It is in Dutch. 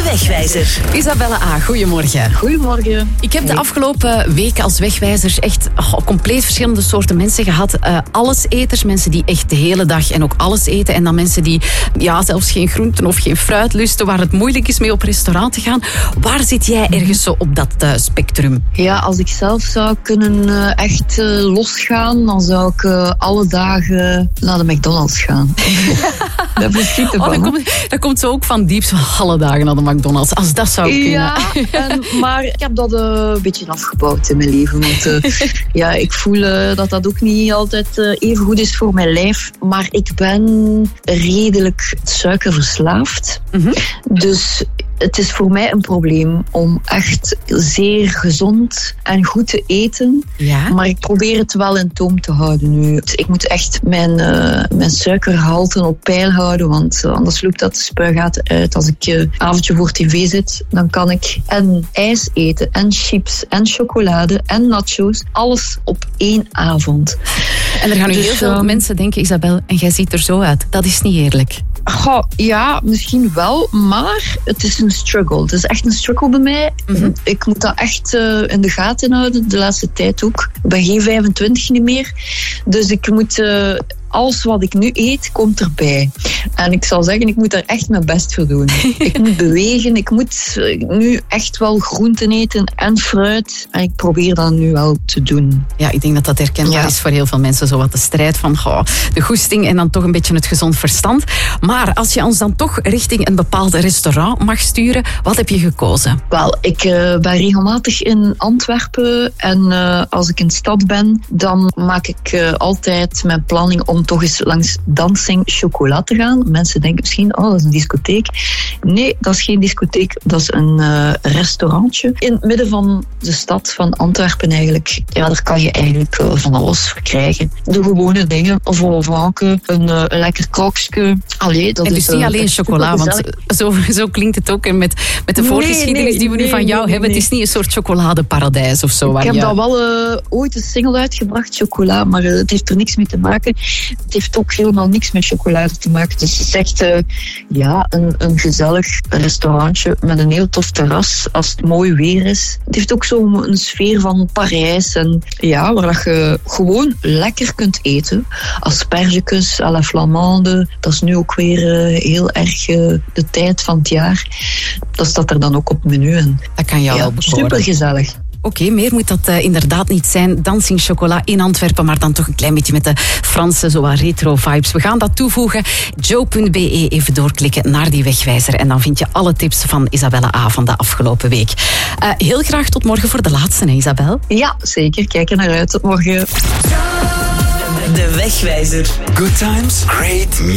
Wegwijzer. Isabelle A., goedemorgen. Goedemorgen. Ik heb de afgelopen weken als wegwijzers echt compleet verschillende soorten mensen gehad. Alleseters, mensen die echt de hele dag en ook alles eten. En dan mensen die zelfs geen groenten of geen fruit lusten, waar het moeilijk is mee op restaurant te gaan. Waar zit jij ergens zo op dat spectrum? Ja, als ik zelf zou kunnen echt losgaan, dan zou ik alle dagen naar de McDonald's gaan. Dat verschiet ervan. Dat komt zo ook van diep, zo alle dagen naar de McDonald's. Als dat zou kunnen. Ja, maar ik heb dat een beetje afgebouwd in mijn leven. Want ik voel dat ook niet altijd even goed is voor mijn lijf. Maar ik ben redelijk suikerverslaafd. Mm-hmm. Dus het is voor mij een probleem om echt zeer gezond en goed te eten. Ja. Maar ik probeer het wel in toom te houden nu. Ik moet echt mijn suikergehalte op peil houden, want anders loopt dat de spuigaten uit. Als ik avondje voor tv zit, dan kan ik en ijs eten, en chips, en chocolade, en nachos. Alles op één avond. En er gaan nu heel veel mensen denken, Isabelle, en jij ziet er zo uit. Dat is niet eerlijk. Ja, misschien wel, maar het is een struggle. Het is echt een struggle bij mij. Mm-hmm. Ik moet dat echt in de gaten houden, de laatste tijd ook. Ik ben geen 25 niet meer, dus ik moet... alles wat ik nu eet, komt erbij. En ik zal zeggen, ik moet daar echt mijn best voor doen. Ik moet bewegen, ik moet nu echt wel groenten eten en fruit. En ik probeer dat nu wel te doen. Ja, ik denk dat dat herkenbaar is voor heel veel mensen. Zo wat de strijd van de goesting en dan toch een beetje het gezond verstand. Maar als je ons dan toch richting een bepaald restaurant mag sturen, wat heb je gekozen? Wel, ik ben regelmatig in Antwerpen. En als ik in de stad ben, dan maak ik altijd mijn planning om toch eens langs Dancing Chocolat te gaan. Mensen denken misschien, dat is een discotheek. Nee, dat is geen discotheek. Dat is een restaurantje in het midden van de stad van Antwerpen eigenlijk. Ja, daar kan je eigenlijk van alles verkrijgen. De gewone dingen, een volle vanke, een lekker koksje. Dat en dus niet alleen chocola, want zo klinkt het ook. En met de voorgeschiedenis die we nu van jou hebben, het is niet een soort chocoladeparadijs of zo. Ik heb dat wel ooit een single uitgebracht, chocola, maar het heeft er niks mee te maken. Het heeft ook helemaal niks met chocolade te maken. Dus het is echt een gezellig restaurantje met een heel tof terras als het mooi weer is. Het heeft ook zo'n sfeer van Parijs. En waar je gewoon lekker kunt eten. Asperges à la flamande. Dat is nu ook weer heel erg de tijd van het jaar. Dat staat er dan ook op het menu. En, dat kan jou wel bekoren. Super gezellig. Oké, meer moet dat inderdaad niet zijn. Dancing Chocolat in Antwerpen, maar dan toch een klein beetje met de Franse, zo wat retro vibes. We gaan dat toevoegen. Joe.be, even doorklikken naar die wegwijzer. En dan vind je alle tips van Isabelle A. van de afgelopen week. Heel graag tot morgen voor de laatste, hè, Isabelle? Ja, zeker. Kijk er naar uit. Tot morgen. De wegwijzer. Good times, great music.